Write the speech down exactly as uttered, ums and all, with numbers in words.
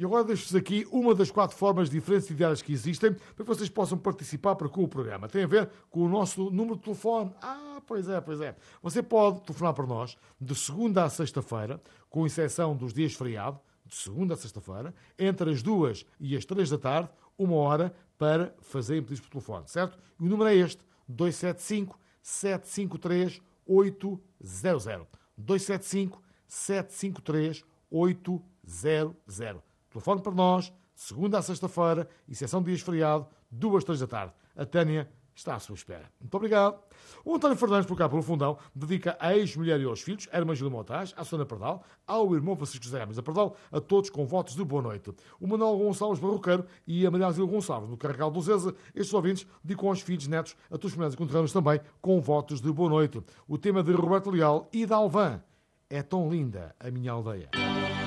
E agora deixo-vos aqui uma das quatro formas diferenciadas que existem para que vocês possam participar para com o programa. Tem a ver com o nosso número de telefone. Ah, pois é, pois é. Você pode telefonar para nós de segunda a sexta-feira, com exceção dos dias feriado, de segunda a sexta-feira, entre as duas e as três da tarde, uma hora para fazerem pedidos por telefone, certo? E o número é este, dois sete cinco, sete cinco três, oito zero zero. dois sete cinco, sete cinco três, oito zero zero. Telefone para nós, de segunda a sexta-feira, exceção de dias feriado, duas, três da tarde. A Tânia está à sua espera. Muito obrigado. O António Fernandes, por cá pelo Fundão, dedica à ex-mulher e aos filhos, Hermangílio Montage, à Sônia Pardal, ao irmão Francisco José Hermes da Pardal, a todos com votos de boa noite. O Manuel Gonçalves Barroqueiro e a Maria Azil Gonçalves, no Carregal do Zeza, estes ouvintes dedicam aos filhos, netos, a todos os familiares e conterrâneos também, com votos de boa noite. O tema de Roberto Leal e da Alvã, é tão linda a minha aldeia.